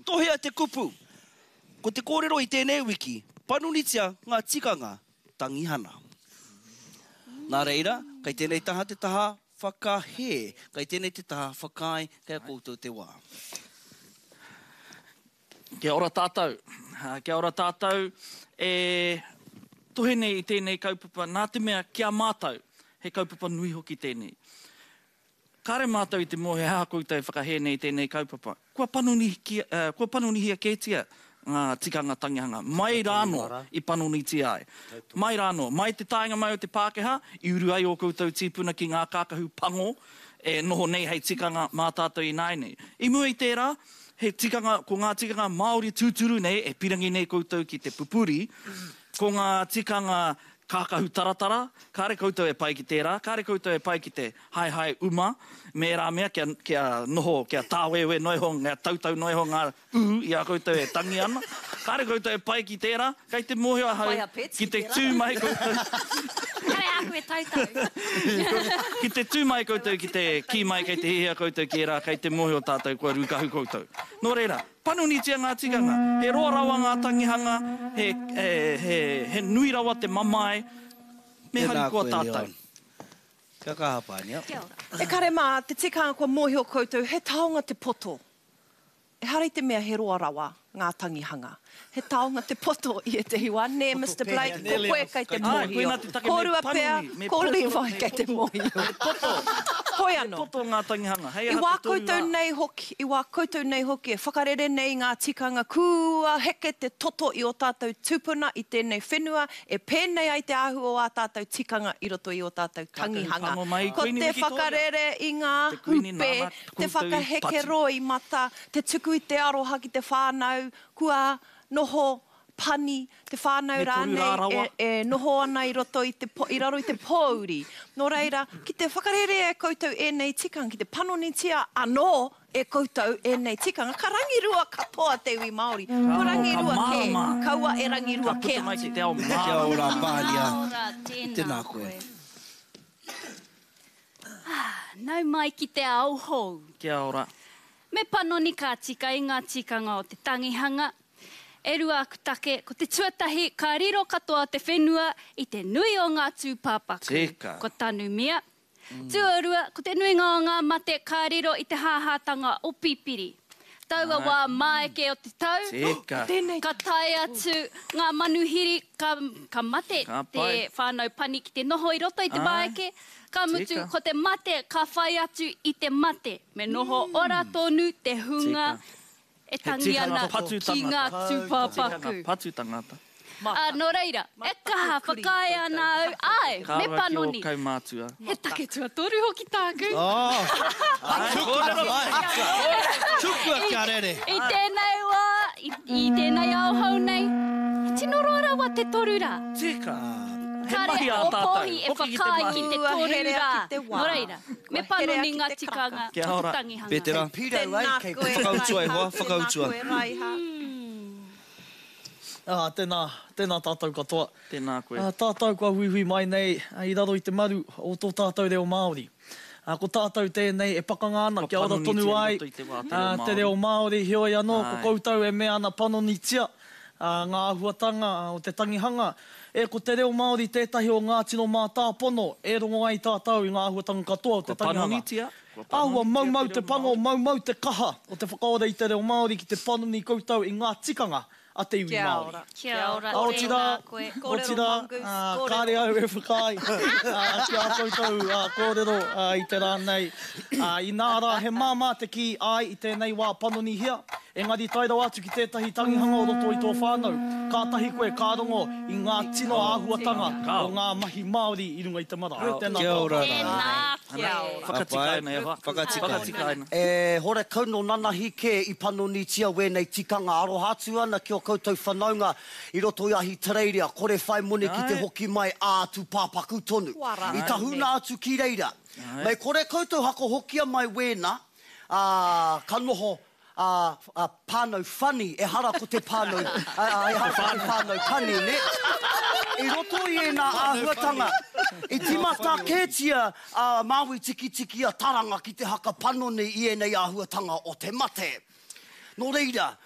tohea te kupu. Ko te kōrero I tēnei wiki, panunitia ngā tikanga tangihana. Nā reira, kai tēnei taha te taha whakahe, kai tēnei te taha whakai, kai koutou te wā. Kia ora tātou. Kia ora tātou. Tohe nei I tēnei kaupapa, nā te mea kia mātou, he kaupapa nui hoki tēnei. Kāre mātou I te mohe hā koutou whakahe nei tēnei kaupapa. Kua panoni hia kētia ngā tikanga tangihanga. Mai rāno I panoni tia ai. Mai rāno, mai te tāinga mai o te Pākehā, I uru ai o koutou tīpuna ki ngā kākahu pango, noho nei hei tikanga mā tātou I nai nei. I mua I tērā, he tikanga, ko ngā tikanga Māori tūturu nei, pirangi nei koutou ki te pupuri, ko ngā tikanga kākahu taratara, kāre koutou pai ki tērā, kāre koutou pai ki te hai uma, me rā mea kia noho, kia tāwewe noiho, ngā tautau noiho ngā I a koutou tangi ana. Kāre koutou pai ki tērā, kei te mohia hau, ki te tūmai koutou. Kare aku tautau. Ki te tūmai koutou, ki te ki mai, kei te hihia koutou ki rā, kei te mohio tātou kua rukahu koutou. Nō reira, panunitia ngā tikanga, he roa rawa ngā tangihanga, he nui rawa te mamae, me hari kua tātou. Kia kaha pānia. E kare mā, te tikanga kua mōhio koutou, he taonga te poto. E harei te mea he roa rawa ngā tangihanga. He taonga te poto I te hiwa. Nē, Mr. Blake, ko koe kai te mōhio. Kōrua pēr, ko Levi kai te mōhio. Hoi anō. Poto ngā tangihanga. I wā koutou nei hoki, e whakarere nei ngā tikanga kua heke te toto I o tātou tūpuna I tēnei whenua, e pēnei ai te ahu o a tātou tikanga I roto I o tātou tangihanga. Ko te whakarere I ngā hupe, te whakaheke roi mata, te tuku I te aroha ki te whānau, kua noho pani, te whānau rānei, noho ana I roto I raro I te pōuri. Nō reira, ki te whakarere e koutou e nei tikanga, ki te panonitia anō e koutou e nei tikanga. Ka rangirua katoa te iwi Māori. Ko rangirua ke, kaua e rangirua ke. Kia ora pānia. Tēnā koe. Nau mai ki te auhou. Kia ora. Me panoni ka tika I ngā tikanga o te tangihanga. E rua aku take, ko te tuatahi ka riro katoa te whenua I te nui o ngā tūpāpaku. Tika. Ko tanu mea. Tuarua, ko te nuinga o ngā mate ka riro I te hāhātanga o pipiri. Taua wā maeke o te tau. Tika. Ka tai atu ngā manuhiri ka mate te whānau pani ki te noho I roto I te maeke. Ka mutu, ko te mate ka whai atu I te mate. Me noho ora tonu te hunga. E tangi ana ki ngā tūpāpaku. Patu tangata. Nō reira, e kaha whakai ana au. Ai, me panoni. Ka kaumātua. He take tuatoru hoki tāku. Tukua ka rere. I tēnei wā, I tēnei auhau nei. Tino roara wa te toru rā. Tika. Kare o pohi e whakai ki te toru rā. Nō reira, me panoni ngā tikanga tangihanga. Pētera. Tēnā koe. Whakautua e hoa, whakautua. Tēnā tātou katoa. Tēnā koe. Tātou kua huihui mai nei I raro I te maru o tō tātou reo Māori. Ko tātou tēnei e pakanga ana, kia ora tonu ai. Te reo Māori hioi anō, ko koutou e mea ana panonitia. Ngā ahuatanga o te tangihanga. Ko te reo Māori tētahi o ngā tino mā tāpono, e rongo ai tātou I ngā ahuatanga katoa o te tangihanga. Ahua maumau te pango, maumau te kaha o te whakaora I te reo Māori ki te panoni koutou I ngā tikanga a te iwi Māori. Kia ora, tēnā koe. Kāre au e whakai. Kia koutou kōrero I te rānei. I nā rā he māmā te ki ai I tēnei wā panoni hia. Engari tairau atu ki tētahi tangihanga o roto I tō whānau. Kātahi koe kārongo I ngā tino āhuatanga o ngā mahi Māori I runga I te mara. Kia ora. Kia ora. Whakatikaina e hoa. Whakatikaina. Hore kauno nanahi ke I panonitia wēnei tikanga aroha atu ana ki o koutou whanaunga I roto I ahi tereiria. Kore whai mone ki te hoki mai ātu pāpaku tonu. I tahuna atu ki reira. Mai kore koutou hako hokia mai wēna, ka noho pānau whani, e hara ko te pānau, pānau pani, ne? I roto I ēnā āhuatanga, I timata kētia Māui tiki tiki a taranga ki te haka panoni I ēnei āhuatanga o te mate. Nō reira,